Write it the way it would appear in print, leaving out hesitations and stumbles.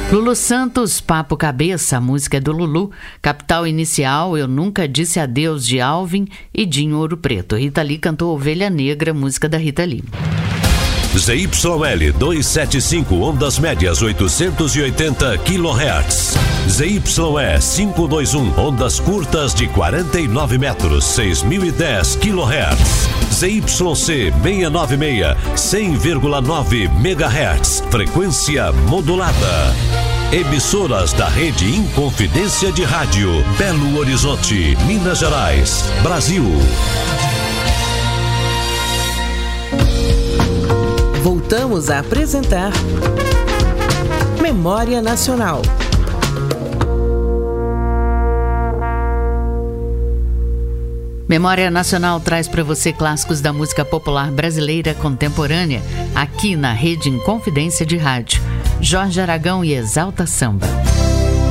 Lulu Santos, Papo Cabeça, a música é do Lulu. Capital Inicial, Eu Nunca Disse Adeus, de Alvin e Dinho Ouro Preto. Rita Lee cantou Ovelha Negra, música da Rita Lee. ZYL 275, ondas médias 880 kHz. ZYE 521, ondas curtas de 49 metros, 6010 kHz. ZYC 696, 100,9 MHz, frequência modulada. Emissoras da Rede Inconfidência de Rádio, Belo Horizonte, Minas Gerais, Brasil. Voltamos a apresentar Memória Nacional. Memória Nacional traz para você clássicos da música popular brasileira contemporânea, aqui na Rede Inconfidência de Rádio. Jorge Aragão e Exalta Samba.